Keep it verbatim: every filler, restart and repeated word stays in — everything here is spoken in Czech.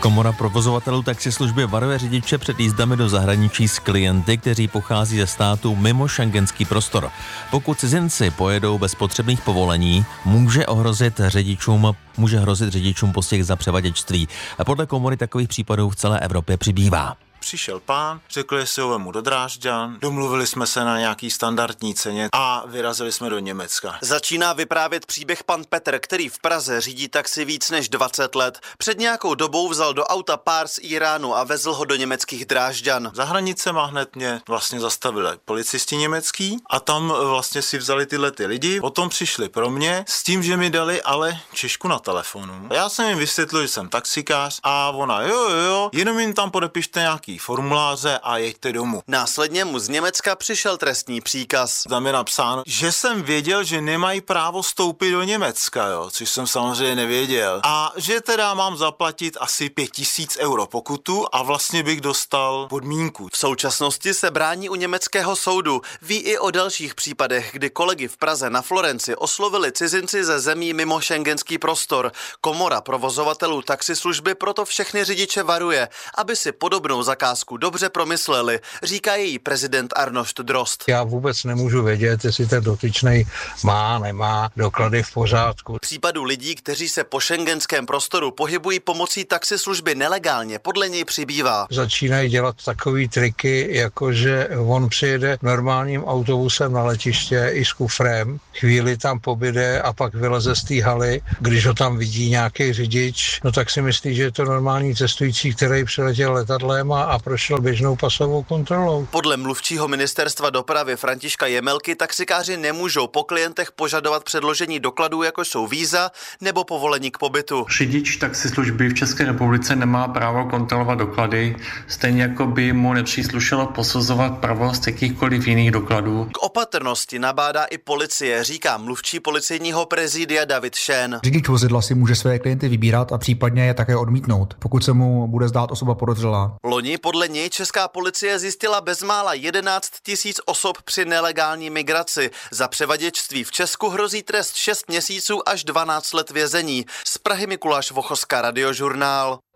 Komora provozovatelů taxislužby varuje řidiče před jízdami do zahraničí s klienty, kteří pochází ze států mimo schengenský prostor. Pokud cizinci pojedou bez potřebných povolení, může ohrozit řidičům, může hrozit řidičům postih za převaděčství. A podle komory takových případů v celé Evropě přibývá. Přišel pán, řekl, že si ho vemu do Drážďan, domluvili jsme se na nějaký standardní ceně a vyrazili jsme do Německa. Začíná vyprávět příběh pan Petr, který v Praze řídí taxi víc než dvacet let. Před nějakou dobou vzal do auta pár z Iránu a vezl ho do německých Drážďan. Za hranicema hned mě vlastně zastavili policisti německý a tam vlastně si vzali tyhle ty lidi. Potom přišli pro mě s tím, že mi dali ale češku na telefonu. Já jsem jim vysvětlil, že jsem taxikář a ona jo, jo, jo, jenom jim tam podepište nějaký formuláře a jeďte domů. Následně mu z Německa přišel trestní příkaz. Tam je napsáno, že jsem věděl, že nemají právo vstoupit do Německa, jo, což jsem samozřejmě nevěděl. A že teda mám zaplatit asi pět tisíc euro pokutu a vlastně bych dostal podmínku. V současnosti se brání u německého soudu. Ví i o dalších případech, kdy kolegy v Praze na Florenci oslovili cizinci ze zemí mimo schengenský prostor. Komora provozovatelů taxislužby proto všechny řidiče varuje, aby si podobnou zakázku dobře promysleli, říká její prezident Arnošt Drozd. Já vůbec nemůžu vědět, jestli ten dotyčnej má, nemá doklady v pořádku. Případů lidí, kteří se po schengenském prostoru pohybují pomocí taxislužby nelegálně, podle něj přibývá. Začínají dělat takový triky, jakože on přijede normálním autobusem na letiště i s kufrem, chvíli tam pobyde a pak vyleze z té haly. Když ho tam vidí nějaký řidič, no tak si myslí, že je to normální cestující, který přiletěl letadlem a, a prošel běžnou pasovou kontrolou. Podle mluvčího ministerstva dopravy Františka Jemelky taxikáři nemůžou po klientech požadovat předložení dokladů, jako jsou víza nebo povolení k pobytu. Řidič taxislužby v České republice nemá právo kontrolovat doklady, stejně jako by mu nepříslušelo posuzovat pravost jakýchkoliv jiných dokladů. K opatrnosti nabádá i policie, říká mluvčí policejního prezidia David Šén. Řidič vozidla si může své klienty vybírat a případně je také odmítnout, pokud se mu bude zdát osoba podezřelá. Loni podle něj česká policie zjistila bezmála jedenáct tisíc osob při nelegální migraci. Za převaděčství v Česku hrozí trest šest měsíců až dvanáct let vězení. Z Prahy Mikuláš Vochoska, Radiožurnál.